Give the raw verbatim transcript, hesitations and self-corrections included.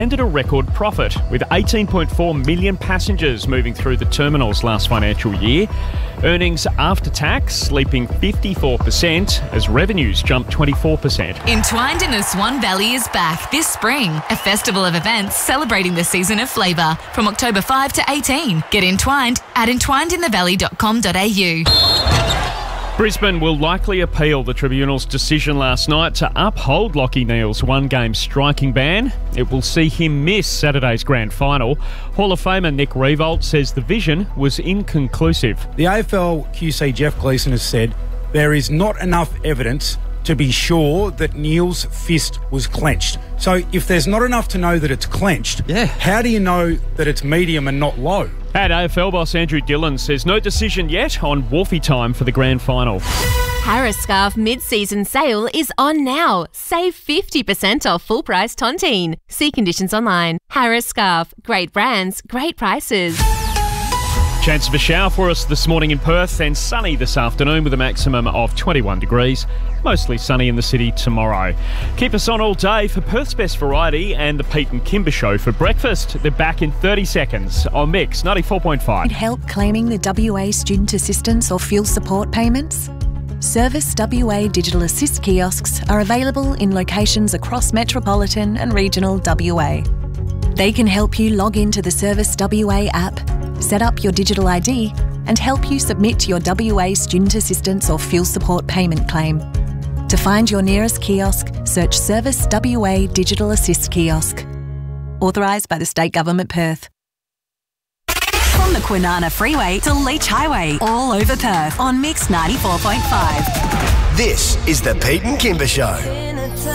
ended a record profit, with eighteen point four million passengers moving through the terminals last financial year. Earnings after tax leaping fifty-four percent as revenues jumped twenty-four percent. Entwined in the Swan Valley is back this spring. A festival of events celebrating the season of flavour from October fifth to eighteen. Get entwined at entwined in the valley dot com dot a u. Brisbane will likely appeal the Tribunal's decision last night to uphold Lachie Neale's one-game striking ban. It will see him miss Saturday's grand final. Hall of Famer Nick Riewoldt says the vision was inconclusive. The A F L Q C Jeff Gleeson has said there is not enough evidence to be sure that Neale's fist was clenched. So if there's not enough to know that it's clenched, yeah. how do you know that it's medium and not low? And A F L boss Andrew Dillon says no decision yet on Wharfie time for the grand final. Harris Scarfe mid-season sale is on now. Save fifty percent off full-price tontine. See conditions online. Harris Scarfe. Great brands, great prices. Chance of a shower for us this morning in Perth and sunny this afternoon with a maximum of twenty-one degrees. Mostly sunny in the city tomorrow. Keep us on all day for Perth's Best Variety and the Pete and Kimber Show for breakfast. They're back in thirty seconds on Mix ninety-four point five. Need help claiming the W A student assistance or fuel support payments? Service W A Digital Assist kiosks are available in locations across metropolitan and regional W A. They can help you log into the Service W A app, set up your digital I D and help you submit your W A student assistance or fuel support payment claim. To find your nearest kiosk, search Service W A Digital Assist Kiosk. Authorised by the State Government, Perth. From the Kwinana Freeway to Leach Highway, all over Perth on Mix ninety-four point five. This is the Pete and Kimber Show.